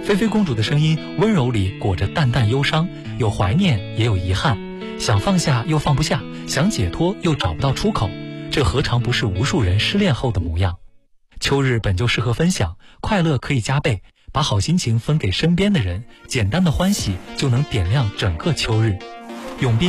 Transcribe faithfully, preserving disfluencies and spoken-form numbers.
菲菲公主的声音温柔里裹着淡淡忧伤，有怀念也有遗憾，想放下又放不下，想解脱又找不到出口，这何尝不是无数人失恋后的模样？秋日本就适合分享，快乐可以加倍，把好心情分给身边的人，简单的欢喜就能点亮整个秋日。永斌